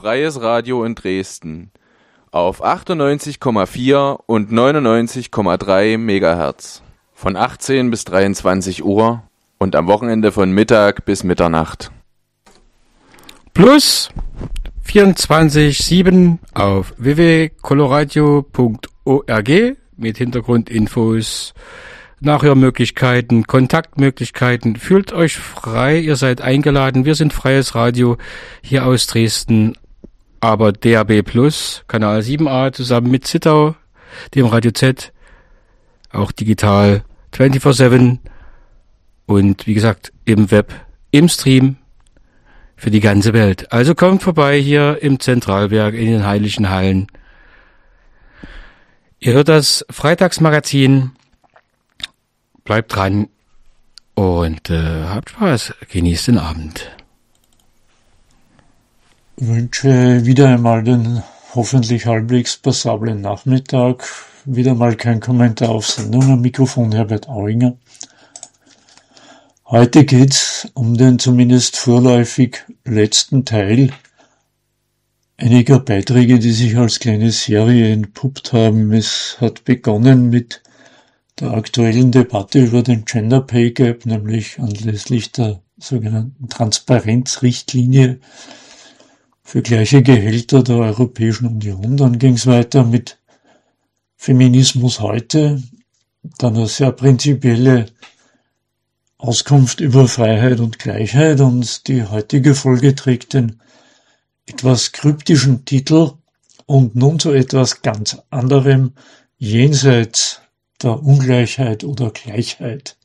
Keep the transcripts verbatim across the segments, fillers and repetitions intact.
Freies Radio in Dresden auf achtundneunzig Komma vier und neunundneunzig Komma drei Megahertz von achtzehn bis dreiundzwanzig Uhr und am Wochenende von Mittag bis Mitternacht. Plus vierundzwanzig sieben auf w w w punkt coloradio punkt org mit Hintergrundinfos, Nachhörmöglichkeiten, Kontaktmöglichkeiten. Fühlt euch frei, ihr seid eingeladen. Wir sind freies Radio hier aus Dresden, aber D A B Plus, Kanal sieben a, zusammen mit Zittau, dem Radio Z, auch digital vierundzwanzig sieben und wie gesagt im Web, im Stream für die ganze Welt. Also kommt vorbei hier im Zentralwerk in den Heiligen Hallen. Ihr hört das Freitagsmagazin. Bleibt dran und äh, habt Spaß. Genießt den Abend. Ich wünsche wieder einmal den hoffentlich halbwegs passablen Nachmittag. Wieder mal kein Kommentar auf Sendung. Am Mikrofon Herbert Auinger. Heute geht's um den zumindest vorläufig letzten Teil einiger Beiträge, die sich als kleine Serie entpuppt haben. Es hat begonnen mit der aktuellen Debatte über den Gender Pay Gap, nämlich anlässlich der sogenannten Transparenzrichtlinie für gleiche Gehälter der Europäischen Union. Dann ging es weiter mit Feminismus heute, dann eine sehr prinzipielle Auskunft über Freiheit und Gleichheit, und die heutige Folge trägt den etwas kryptischen Titel und nun zu etwas ganz anderem, jenseits der Ungleichheit oder Gleichheit.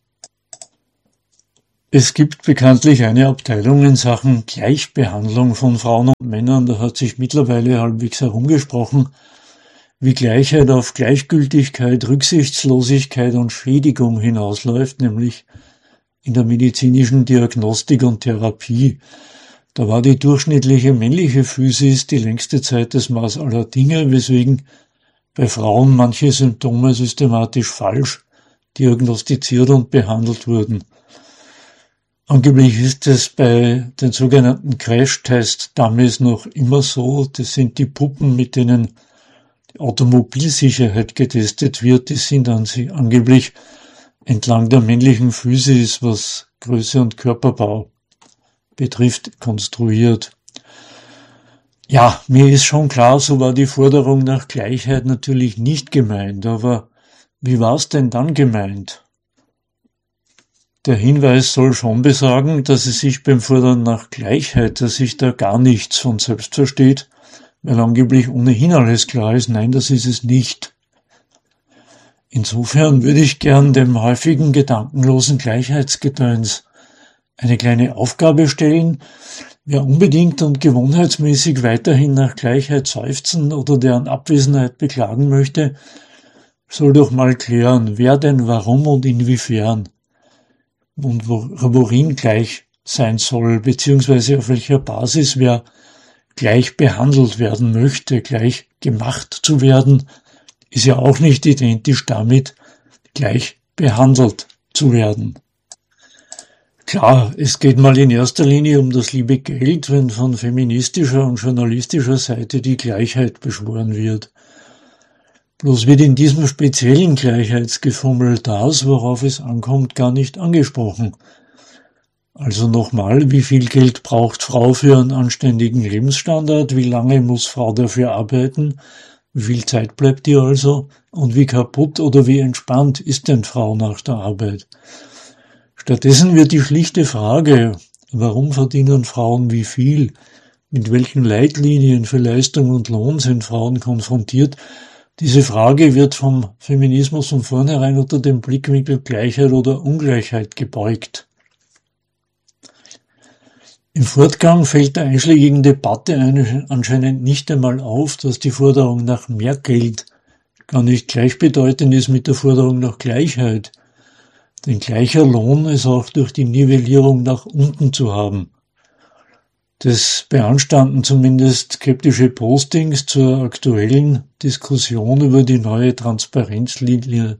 Es gibt bekanntlich eine Abteilung in Sachen Gleichbehandlung von Frauen und Männern. Da hat sich mittlerweile halbwegs herumgesprochen, wie Gleichheit auf Gleichgültigkeit, Rücksichtslosigkeit und Schädigung hinausläuft, nämlich in der medizinischen Diagnostik und Therapie. Da war die durchschnittliche männliche Physis die längste Zeit das Maß aller Dinge, weswegen bei Frauen manche Symptome systematisch falsch diagnostiziert und behandelt wurden. Angeblich ist es bei den sogenannten Crash-Test-Dummies noch immer so. Das sind die Puppen, mit denen die Automobilsicherheit getestet wird. Die sind an sie angeblich entlang der männlichen Physis, was Größe und Körperbau betrifft, konstruiert. Ja, mir ist schon klar, so war die Forderung nach Gleichheit natürlich nicht gemeint, aber wie war es denn dann gemeint? Der Hinweis soll schon besagen, dass es sich beim Fordern nach Gleichheit, dass sich da gar nichts von selbst versteht, weil angeblich ohnehin alles klar ist. Nein, das ist es nicht. Insofern würde ich gern dem häufigen gedankenlosen Gleichheitsgedöns eine kleine Aufgabe stellen. Wer unbedingt und gewohnheitsmäßig weiterhin nach Gleichheit seufzen oder deren Abwesenheit beklagen möchte, soll doch mal klären, wer denn warum und inwiefern und worin gleich sein soll, beziehungsweise auf welcher Basis wer gleich behandelt werden möchte. Gleich gemacht zu werden, ist ja auch nicht identisch damit, gleich behandelt zu werden. Klar, es geht mal in erster Linie um das liebe Geld, wenn von feministischer und journalistischer Seite die Gleichheit beschworen wird. Bloß wird in diesem speziellen Gleichheitsgefummel das, worauf es ankommt, gar nicht angesprochen. Also nochmal, wie viel Geld braucht Frau für einen anständigen Lebensstandard, wie lange muss Frau dafür arbeiten, wie viel Zeit bleibt ihr also und wie kaputt oder wie entspannt ist denn Frau nach der Arbeit? Stattdessen wird die schlichte Frage, warum verdienen Frauen wie viel, mit welchen Leitlinien für Leistung und Lohn sind Frauen konfrontiert, diese Frage wird vom Feminismus von vornherein unter dem Blickwinkel Gleichheit oder Ungleichheit gebeugt. Im Fortgang fällt der einschlägigen Debatte anscheinend nicht einmal auf, dass die Forderung nach mehr Geld gar nicht gleichbedeutend ist mit der Forderung nach Gleichheit. Denn gleicher Lohn ist auch durch die Nivellierung nach unten zu haben. Das beanstanden zumindest skeptische Postings zur aktuellen Diskussion über die neue Transparenzlinie,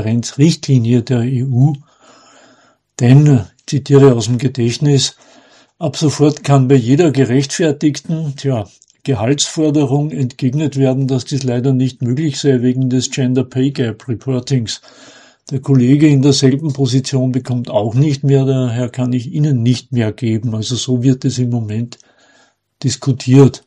Transparenzrichtlinie der E U. Denn, ich zitiere aus dem Gedächtnis, Ab sofort kann bei jeder gerechtfertigten, tja, Gehaltsforderung entgegnet werden, dass dies leider nicht möglich sei wegen des Gender Pay Gap Reportings. Der Kollege in derselben Position bekommt auch nicht mehr, daher kann ich Ihnen nicht mehr geben. Also so wird es im Moment diskutiert.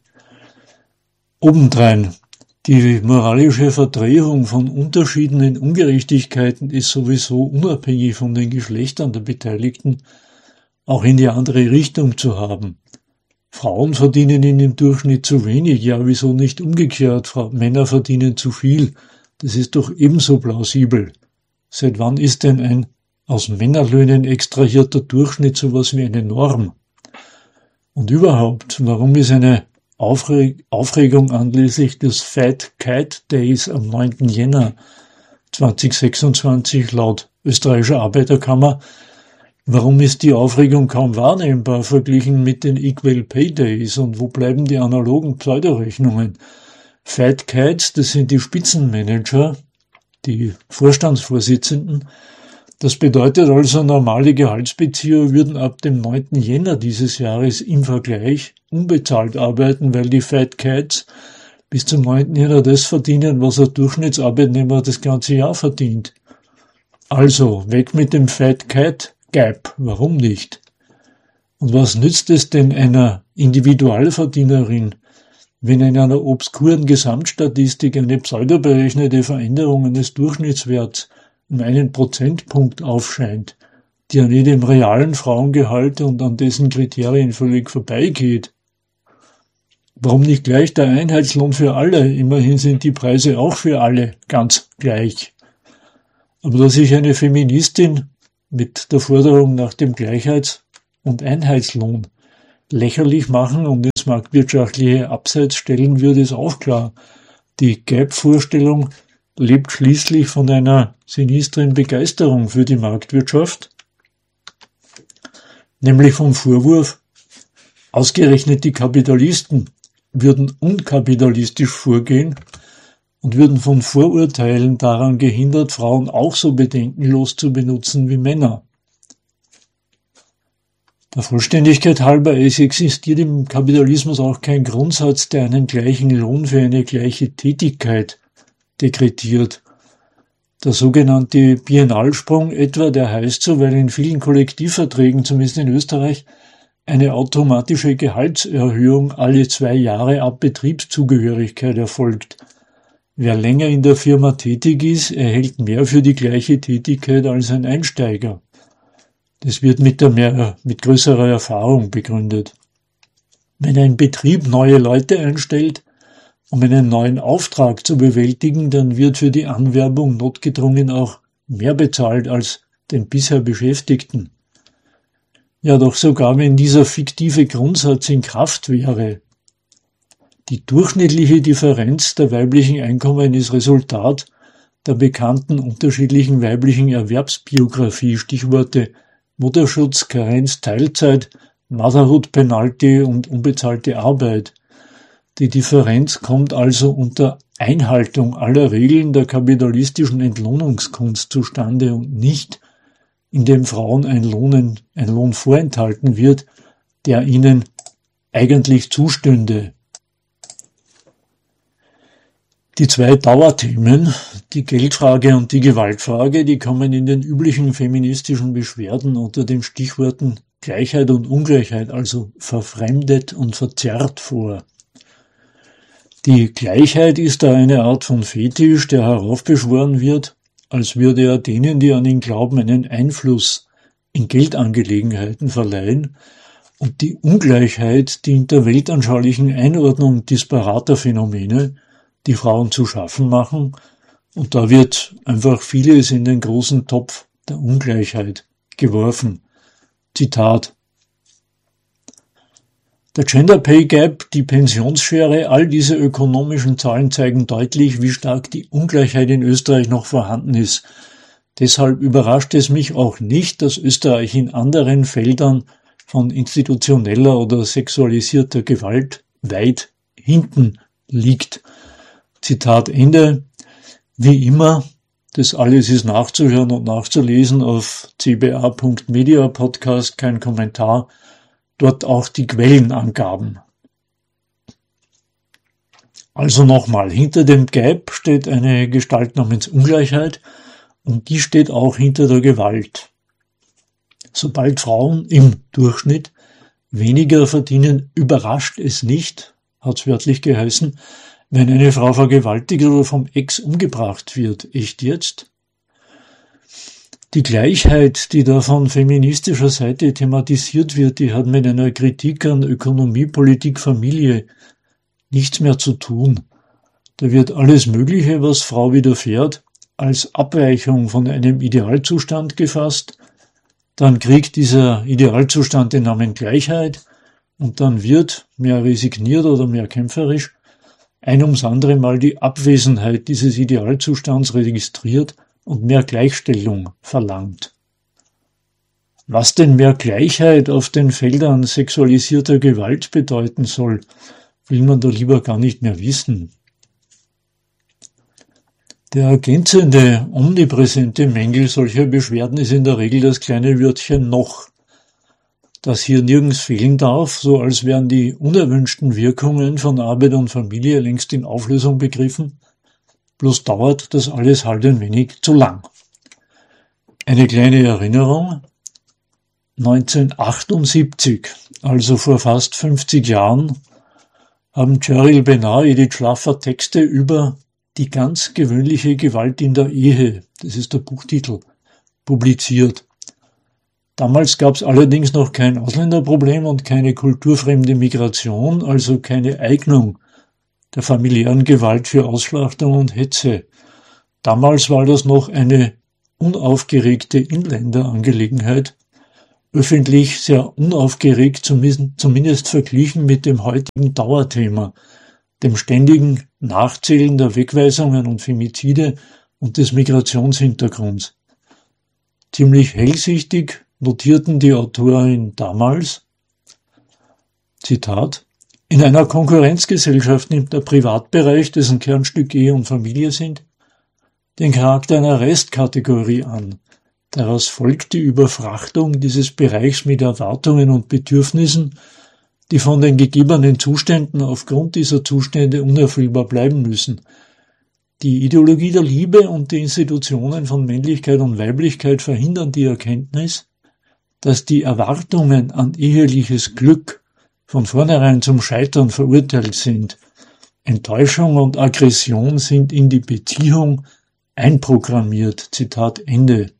Obendrein, die moralische Verdrehung von Unterschieden in Ungerechtigkeiten ist sowieso unabhängig von den Geschlechtern der Beteiligten auch in die andere Richtung zu haben. Frauen verdienen in dem Durchschnitt zu wenig, ja wieso nicht umgekehrt, Männer verdienen zu viel. Das ist doch ebenso plausibel. Seit wann ist denn ein aus Männerlöhnen extrahierter Durchschnitt sowas wie eine Norm? Und überhaupt, warum ist eine Aufreg- Aufregung anlässlich des Fat Cat Days am neunten Jänner zweitausendsechsundzwanzig laut österreichischer Arbeiterkammer, warum ist die Aufregung kaum wahrnehmbar verglichen mit den Equal Pay Days und wo bleiben die analogen Pseudorechnungen? Fat Cats, das sind die Spitzenmanager, die Vorstandsvorsitzenden. Das bedeutet also, normale Gehaltsbezieher würden ab dem neunten Jänner dieses Jahres im Vergleich unbezahlt arbeiten, weil die Fat Cats bis zum neunten Jänner das verdienen, was ein Durchschnittsarbeitnehmer das ganze Jahr verdient. Also, weg mit dem Fat Cat Gap. Warum nicht? Und was nützt es denn einer Individualverdienerin, wenn in einer obskuren Gesamtstatistik eine pseudoberechnete Veränderung eines Durchschnittswerts um einen Prozentpunkt aufscheint, die an jedem realen Frauengehalt und an dessen Kriterien völlig vorbeigeht? Warum nicht gleich der Einheitslohn für alle? Immerhin sind die Preise auch für alle ganz gleich. Aber dass sich eine Feministin mit der Forderung nach dem Gleichheits- und Einheitslohn lächerlich machen und ins marktwirtschaftliche Abseits stellen würde, ist auch klar. Die Gap-Vorstellung lebt schließlich von einer sinistren Begeisterung für die Marktwirtschaft, nämlich vom Vorwurf, ausgerechnet die Kapitalisten würden unkapitalistisch vorgehen und würden von Vorurteilen daran gehindert, Frauen auch so bedenkenlos zu benutzen wie Männer. Der Vollständigkeit halber, es existiert im Kapitalismus auch kein Grundsatz, der einen gleichen Lohn für eine gleiche Tätigkeit dekretiert. Der sogenannte Biennalsprung etwa, der heißt so, weil in vielen Kollektivverträgen, zumindest in Österreich, eine automatische Gehaltserhöhung alle zwei Jahre ab Betriebszugehörigkeit erfolgt. Wer länger in der Firma tätig ist, erhält mehr für die gleiche Tätigkeit als ein Einsteiger. Das wird mit, der mehr, mit größerer Erfahrung begründet. Wenn ein Betrieb neue Leute einstellt, um einen neuen Auftrag zu bewältigen, dann wird für die Anwerbung notgedrungen auch mehr bezahlt als den bisher Beschäftigten. Ja, doch sogar wenn dieser fiktive Grundsatz in Kraft wäre, die durchschnittliche Differenz der weiblichen Einkommen ist Resultat der bekannten unterschiedlichen weiblichen Erwerbsbiografie, Stichworte Mutterschutz, Karenz, Teilzeit, Motherhood Penalty und unbezahlte Arbeit. Die Differenz kommt also unter Einhaltung aller Regeln der kapitalistischen Entlohnungskunst zustande und nicht, indem Frauen ein Lohn, ein Lohn vorenthalten wird, der ihnen eigentlich zustünde. Die zwei Dauerthemen, die Geldfrage und die Gewaltfrage, die kommen in den üblichen feministischen Beschwerden unter den Stichworten Gleichheit und Ungleichheit, also verfremdet und verzerrt vor. Die Gleichheit ist da eine Art von Fetisch, der heraufbeschworen wird, als würde er denen, die an ihn glauben, einen Einfluss in Geldangelegenheiten verleihen, und die Ungleichheit dient der weltanschaulichen Einordnung disparater Phänomene, die Frauen zu schaffen machen, und da wird einfach vieles in den großen Topf der Ungleichheit geworfen. Zitat: Der Gender Pay Gap, die Pensionsschere, all diese ökonomischen Zahlen zeigen deutlich, wie stark die Ungleichheit in Österreich noch vorhanden ist. Deshalb überrascht es mich auch nicht, dass Österreich in anderen Feldern von institutioneller oder sexualisierter Gewalt weit hinten liegt. Zitat Ende. Wie immer, das alles ist nachzuhören und nachzulesen auf c b a punkt media Podcast, kein Kommentar. dort auch die Quellenangaben. Also nochmal, hinter dem Gap steht eine Gestalt namens Ungleichheit und die steht auch hinter der Gewalt. Sobald Frauen im Durchschnitt weniger verdienen, überrascht es nicht, hat's wörtlich geheißen, wenn eine Frau vergewaltigt oder vom Ex umgebracht wird. Echt jetzt? Die Gleichheit, die da von feministischer Seite thematisiert wird, die hat mit einer Kritik an Ökonomie, Politik, Familie nichts mehr zu tun. Da wird alles Mögliche, was Frau widerfährt, als Abweichung von einem Idealzustand gefasst. Dann kriegt dieser Idealzustand den Namen Gleichheit und dann wird, mehr resigniert oder mehr kämpferisch, ein ums andere Mal die Abwesenheit dieses Idealzustands registriert und mehr Gleichstellung verlangt. Was denn mehr Gleichheit auf den Feldern sexualisierter Gewalt bedeuten soll, will man da lieber gar nicht mehr wissen. Der ergänzende, omnipräsente Mängel solcher Beschwerden ist in der Regel das kleine Wörtchen noch, das hier nirgends fehlen darf, so als wären die unerwünschten Wirkungen von Arbeit und Familie längst in Auflösung begriffen, bloß dauert das alles halt ein wenig zu lang. Eine kleine Erinnerung: neunzehnhundertachtundsiebzig, also vor fast fünfzig Jahren, haben Cheryl Benard Edith Schlaffer Texte über die ganz gewöhnliche Gewalt in der Ehe, das ist der Buchtitel, publiziert. Damals gab es allerdings noch kein Ausländerproblem und keine kulturfremde Migration, also keine Eignung der familiären Gewalt für Ausschlachtung und Hetze. Damals war das noch eine unaufgeregte Inländerangelegenheit, öffentlich sehr unaufgeregt, zumindest verglichen mit dem heutigen Dauerthema, dem ständigen Nachzählen der Wegweisungen und Femizide und des Migrationshintergrunds. Ziemlich hellsichtig notierten die Autorin damals, Zitat, in einer Konkurrenzgesellschaft nimmt der Privatbereich, dessen Kernstück Ehe und Familie sind, den Charakter einer Restkategorie an. Daraus folgt die Überfrachtung dieses Bereichs mit Erwartungen und Bedürfnissen, die von den gegebenen Zuständen aufgrund dieser Zustände unerfüllbar bleiben müssen. Die Ideologie der Liebe und die Institutionen von Männlichkeit und Weiblichkeit verhindern die Erkenntnis, dass die Erwartungen an eheliches Glück von vornherein zum Scheitern verurteilt sind. Enttäuschung und Aggression sind in die Beziehung einprogrammiert. Zitat Ende.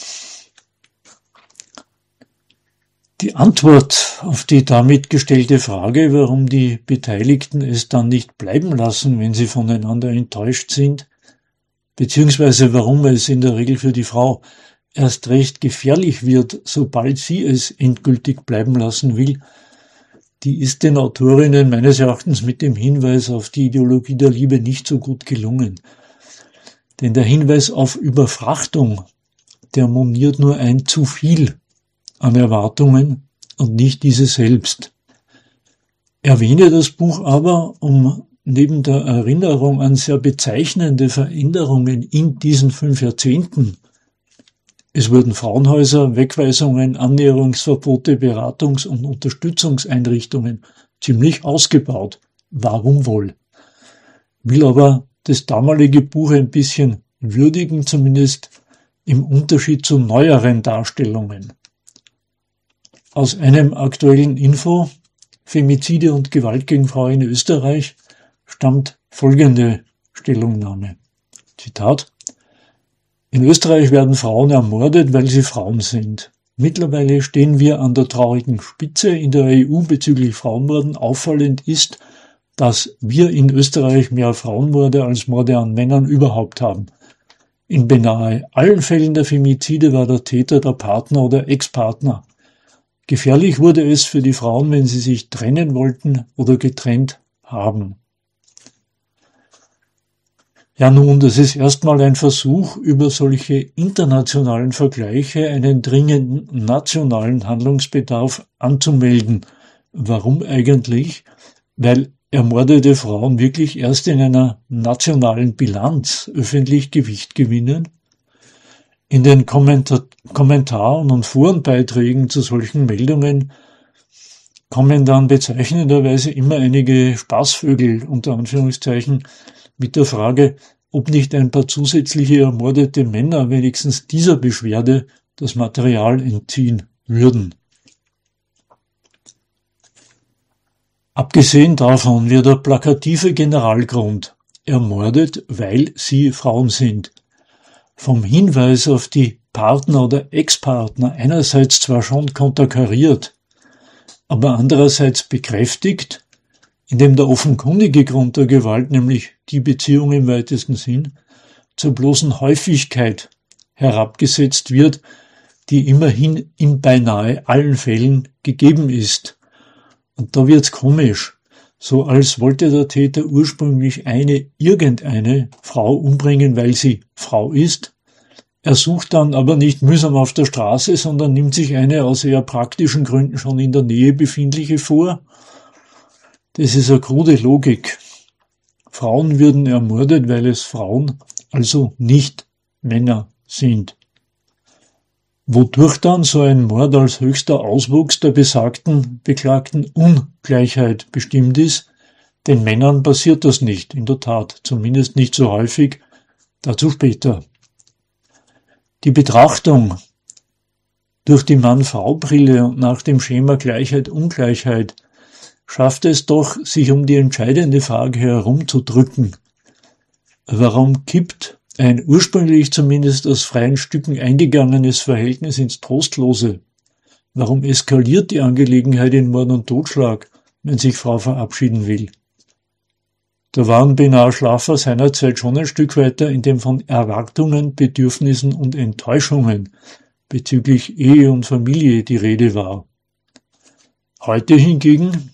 Die Antwort auf die damit gestellte Frage, warum die Beteiligten es dann nicht bleiben lassen, wenn sie voneinander enttäuscht sind, beziehungsweise warum es in der Regel für die Frau erst recht gefährlich wird, sobald sie es endgültig bleiben lassen will, die ist den Autorinnen meines Erachtens mit dem Hinweis auf die Ideologie der Liebe nicht so gut gelungen. Denn der Hinweis auf Überfrachtung, der moniert nur ein zu viel an Erwartungen und nicht diese selbst. Erwähne das Buch aber, um neben der Erinnerung an sehr bezeichnende Veränderungen in diesen fünf Jahrzehnten, es wurden Frauenhäuser, Wegweisungen, Annäherungsverbote, Beratungs- und Unterstützungseinrichtungen ziemlich ausgebaut. Warum wohl? Will aber das damalige Buch ein bisschen würdigen, zumindest im Unterschied zu neueren Darstellungen. Aus einem aktuellen Info, Femizide und Gewalt gegen Frauen in Österreich, stammt folgende Stellungnahme. Zitat: In Österreich werden Frauen ermordet, weil sie Frauen sind. Mittlerweile stehen wir an der traurigen Spitze in der E U bezüglich Frauenmorden. Auffallend ist, dass wir in Österreich mehr Frauenmorde als Morde an Männern überhaupt haben. In beinahe allen Fällen der Femizide war der Täter der Partner oder Ex-Partner. Gefährlich wurde es für die Frauen, wenn sie sich trennen wollten oder getrennt haben. Ja nun, das ist erstmal ein Versuch, über solche internationalen Vergleiche einen dringenden nationalen Handlungsbedarf anzumelden. Warum eigentlich? Weil ermordete Frauen wirklich erst in einer nationalen Bilanz öffentlich Gewicht gewinnen? In den Kommentar- Kommentaren und Forenbeiträgen zu solchen Meldungen kommen dann bezeichnenderweise immer einige Spaßvögel, unter Anführungszeichen, mit der Frage, ob nicht ein paar zusätzliche ermordete Männer wenigstens dieser Beschwerde das Material entziehen würden. Abgesehen davon wird der plakative Generalgrund ermordet, weil sie Frauen sind, vom Hinweis auf die Partner oder Ex-Partner einerseits zwar schon konterkariert, aber andererseits bekräftigt, indem der offenkundige Grund der Gewalt, nämlich die Beziehung im weitesten Sinn, zur bloßen Häufigkeit herabgesetzt wird, die immerhin in beinahe allen Fällen gegeben ist. Und da wird's komisch, so als wollte der Täter ursprünglich eine, irgendeine Frau umbringen, weil sie Frau ist. Er sucht dann aber nicht mühsam auf der Straße, sondern nimmt sich eine aus eher praktischen Gründen schon in der Nähe befindliche vor. Das ist eine krude Logik. Frauen würden ermordet, weil es Frauen, also nicht Männer sind. Wodurch dann so ein Mord als höchster Auswuchs der besagten beklagten Ungleichheit bestimmt ist, den Männern passiert das nicht, in der Tat, zumindest nicht so häufig, dazu später. Die Betrachtung durch die Mann-Frau-Brille und nach dem Schema Gleichheit-Ungleichheit schafft es doch, sich um die entscheidende Frage herumzudrücken. Warum kippt ein ursprünglich zumindest aus freien Stücken eingegangenes Verhältnis ins Trostlose? Warum eskaliert die Angelegenheit in Mord und Totschlag, wenn sich Frau verabschieden will? Da waren Benar Schlaffer seinerzeit schon ein Stück weiter, in dem von Erwartungen, Bedürfnissen und Enttäuschungen bezüglich Ehe und Familie die Rede war. Heute hingegen